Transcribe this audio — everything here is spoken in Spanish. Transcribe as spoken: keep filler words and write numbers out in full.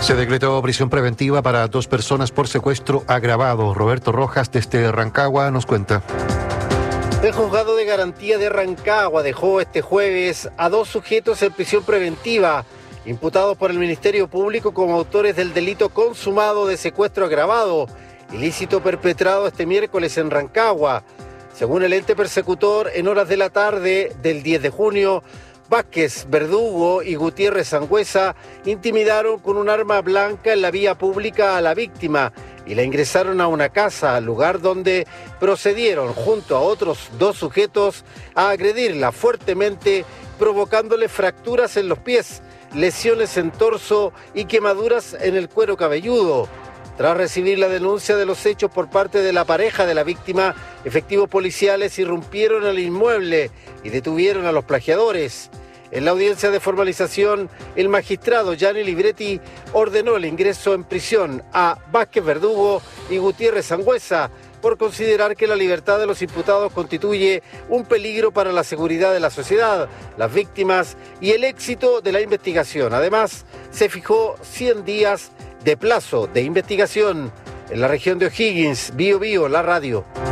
Se decretó prisión preventiva para dos personas por secuestro agravado. Roberto Rojas, desde Rancagua, nos cuenta. El juzgado de garantía de Rancagua dejó este jueves a dos sujetos en prisión preventiva, imputados por el Ministerio Público como autores del delito consumado de secuestro agravado, ilícito perpetrado este miércoles en Rancagua. Según el ente persecutor, en horas de la tarde del diez de junio, Vázquez, Verdugo y Gutiérrez Sangüesa intimidaron con un arma blanca en la vía pública a la víctima y la ingresaron a una casa, lugar donde procedieron junto a otros dos sujetos a agredirla fuertemente, provocándole fracturas en los pies, lesiones en torso y quemaduras en el cuero cabelludo. Tras recibir la denuncia de los hechos por parte de la pareja de la víctima, efectivos policiales irrumpieron al inmueble y detuvieron a los plagiadores. En la audiencia de formalización, el magistrado Gianni Libretti ordenó el ingreso en prisión a Vázquez Verdugo y Gutiérrez Sangüesa por considerar que la libertad de los imputados constituye un peligro para la seguridad de la sociedad, las víctimas y el éxito de la investigación. Además, se fijó cien días de plazo de investigación. En la región de O'Higgins, Bío Bío, la radio.